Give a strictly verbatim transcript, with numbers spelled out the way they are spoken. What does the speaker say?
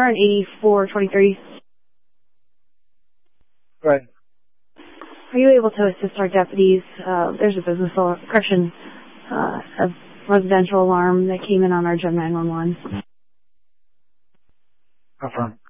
current eighty-four twenty-three. Right. Are you able to assist our deputies? Uh, there's a business alarm, correction, uh, a residential alarm that came in on our Gen nine one one. Affirm.